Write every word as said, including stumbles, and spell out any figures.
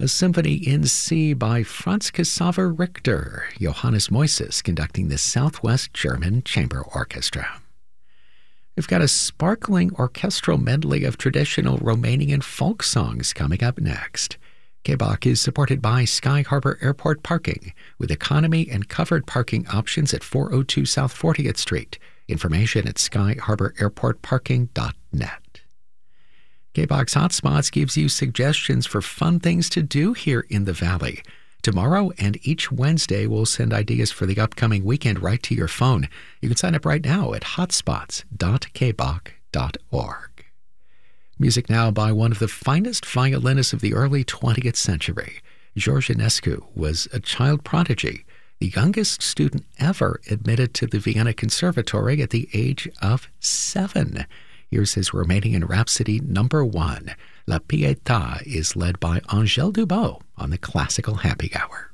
A symphony in C by Franz Xaver Richter, Johannes Moises conducting the Southwest German Chamber Orchestra. We've got a sparkling orchestral medley of traditional Romanian folk songs coming up next. K B O C is supported by Sky Harbor Airport Parking, with economy and covered parking options at four oh two South fortieth Street. Information at sky harbor airport parking dot net. K B O C Hotspots gives you suggestions for fun things to do here in the Valley. Tomorrow and each Wednesday, we'll send ideas for the upcoming weekend right to your phone. You can sign up right now at hotspots dot k b o c dot org. Music now by one of the finest violinists of the early twentieth century. George Enescu was a child prodigy, the youngest student ever admitted to the Vienna Conservatory at the age of seven. Here's his Romanian Rhapsody number one. La Pietà is led by Angèle Dubau on the Classical Happy Hour.